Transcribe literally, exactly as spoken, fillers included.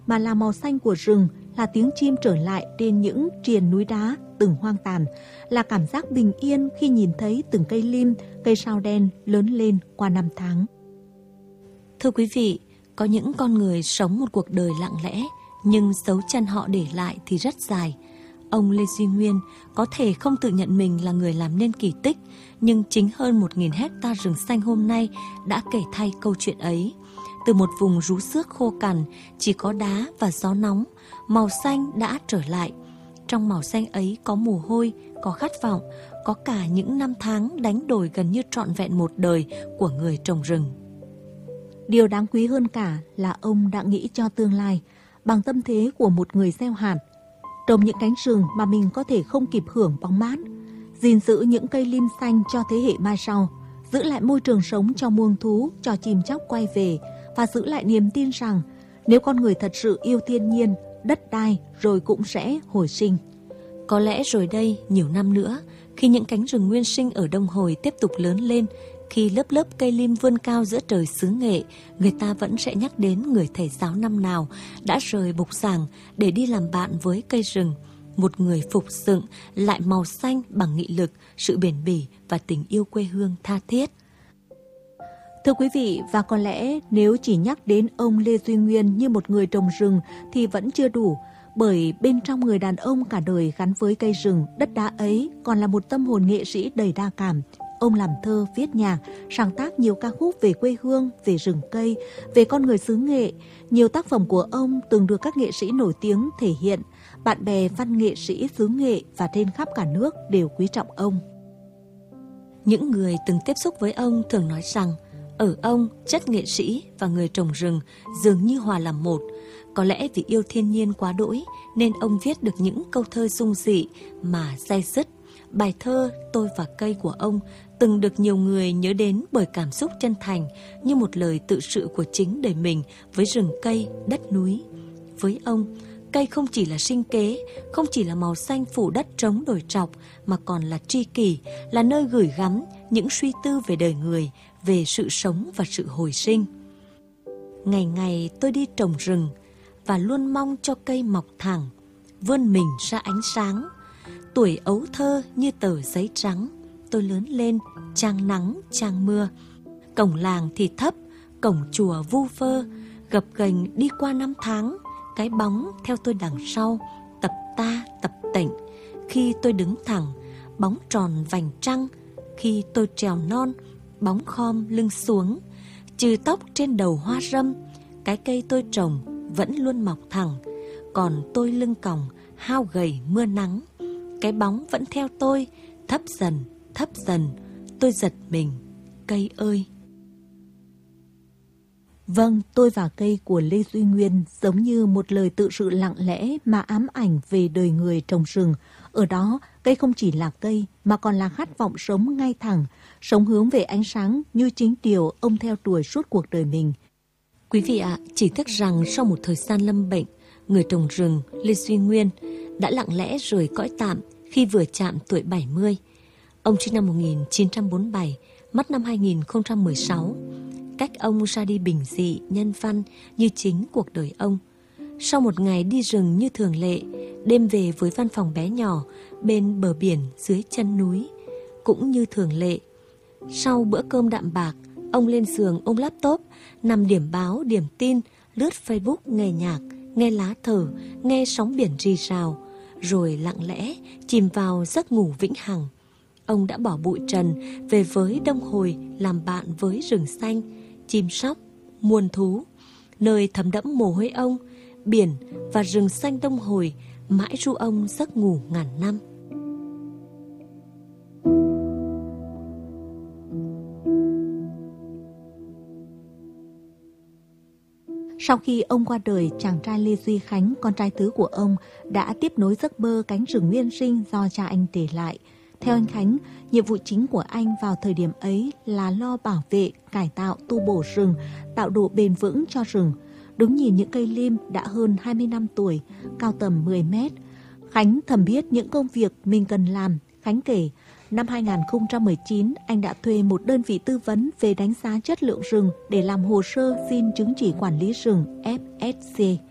mà là màu xanh của rừng, là tiếng chim trở lại trên những triền núi đá từng hoang tàn, là cảm giác bình yên khi nhìn thấy từng cây lim, cây sao đen lớn lên qua năm tháng. Thưa quý vị, có những con người sống một cuộc đời lặng lẽ, nhưng dấu chân họ để lại thì rất dài. Ông Lê Duy Nguyên có thể không tự nhận mình là người làm nên kỳ tích, nhưng chính hơn một nghìn hecta rừng xanh hôm nay đã kể thay câu chuyện ấy. Từ một vùng rú xước khô cằn, chỉ có đá và gió nóng, màu xanh đã trở lại. Trong màu xanh ấy có mồ hôi, có khát vọng, có cả những năm tháng đánh đổi gần như trọn vẹn một đời của người trồng rừng. Điều đáng quý hơn cả là ông đã nghĩ cho tương lai, bằng tâm thế của một người gieo hạt, trồng những cánh rừng mà mình có thể không kịp hưởng bóng mát, gìn giữ những cây lim xanh cho thế hệ mai sau, giữ lại môi trường sống cho muông thú, cho chim chóc quay về, và giữ lại niềm tin rằng nếu con người thật sự yêu thiên nhiên, đất đai rồi cũng sẽ hồi sinh. Có lẽ rồi đây, nhiều năm nữa, khi những cánh rừng nguyên sinh ở Đông Hồi tiếp tục lớn lên, khi lớp lớp cây lim vươn cao giữa trời xứ Nghệ, người ta vẫn sẽ nhắc đến người thầy giáo năm nào đã rời bục giảng để đi làm bạn với cây rừng. Một người phục dựng lại màu xanh bằng nghị lực, sự bền bỉ và tình yêu quê hương tha thiết. Thưa quý vị, và có lẽ nếu chỉ nhắc đến ông Lê Duy Nguyên như một người trồng rừng thì vẫn chưa đủ, bởi bên trong người đàn ông cả đời gắn với cây rừng, đất đá ấy còn là một tâm hồn nghệ sĩ đầy đa cảm. Ông làm thơ, viết nhạc, sáng tác nhiều ca khúc về quê hương, về rừng cây, về con người xứ Nghệ. Nhiều tác phẩm của ông từng được các nghệ sĩ nổi tiếng thể hiện. Bạn bè văn nghệ sĩ xứ Nghệ và trên khắp cả nước đều quý trọng ông. Những người từng tiếp xúc với ông thường nói rằng ở ông, chất nghệ sĩ và người trồng rừng dường như hòa làm một. Có lẽ vì yêu thiên nhiên quá đỗi nên ông viết được những câu thơ dung dị mà day dứt. Bài thơ Tôi và cây của ông từng được nhiều người nhớ đến bởi cảm xúc chân thành, như một lời tự sự của chính đời mình với rừng cây, đất núi. Với ông, cây không chỉ là sinh kế, không chỉ là màu xanh phủ đất trống đồi trọc, mà còn là tri kỷ, là nơi gửi gắm những suy tư về đời người, về sự sống và sự hồi sinh. Ngày ngày tôi đi trồng rừng và luôn mong cho cây mọc thẳng, vươn mình ra ánh sáng. Tuổi ấu thơ như tờ giấy trắng, tôi lớn lên trang nắng trang mưa. Cổng làng thì thấp, cổng chùa vu vơ, gập ghềnh đi qua năm tháng. Cái bóng theo tôi đằng sau, tập ta tập tễnh. Khi tôi đứng thẳng, bóng tròn vành trăng. Khi tôi trèo non, bóng khom lưng xuống. Trừ tóc trên đầu hoa râm, cái cây tôi trồng vẫn luôn mọc thẳng. Còn tôi lưng còng, hao gầy mưa nắng. Cái bóng vẫn theo tôi, thấp dần, thấp dần. Tôi giật mình, cây ơi. Vâng, Tôi và cây của Lê Duy Nguyên giống như một lời tự sự lặng lẽ mà ám ảnh về đời người trồng rừng. Ở đó, cây không chỉ là cây mà còn là khát vọng sống ngay thẳng, sống hướng về ánh sáng như chính điều ông theo đuổi suốt cuộc đời mình. Quý vị ạ, à, chỉ tiếc rằng sau một thời gian lâm bệnh, người trồng rừng Lê Duy Nguyên đã lặng lẽ rời cõi tạm khi vừa chạm tuổi bảy mươi. Ông sinh năm một nghìn chín trăm bốn mươi bảy, mất năm hai nghìn không trăm mười sáu. Cách ông ra đi bình dị, nhân văn như chính cuộc đời ông. Sau một ngày đi rừng như thường lệ, đêm về với văn phòng bé nhỏ bên bờ biển dưới chân núi. Cũng như thường lệ, sau bữa cơm đạm bạc, ông lên giường ôm laptop, nằm điểm báo, điểm tin, lướt Facebook, nghe nhạc, nghe lá thở, nghe sóng biển rì rào, rồi lặng lẽ chìm vào giấc ngủ vĩnh hằng. Ông đã bỏ bụi trần về với Đông Hồi, làm bạn với rừng xanh, chim sóc, muôn thú. Nơi thấm đẫm mồ hôi ông, biển và rừng xanh Đông Hồi mãi ru ông giấc ngủ ngàn năm. Sau khi ông qua đời, chàng trai Lê Duy Khánh, con trai thứ của ông, đã tiếp nối giấc mơ cánh rừng nguyên sinh do cha anh để lại. Theo anh Khánh, nhiệm vụ chính của anh vào thời điểm ấy là lo bảo vệ, cải tạo, tu bổ rừng, tạo độ bền vững cho rừng. Đúng nhìn những cây lim đã hơn hai mươi năm tuổi, cao tầm mười mét. Khánh thầm biết những công việc mình cần làm. Khánh kể, năm hai nghìn không trăm mười chín, anh đã thuê một đơn vị tư vấn về đánh giá chất lượng rừng để làm hồ sơ xin chứng chỉ quản lý rừng F S C.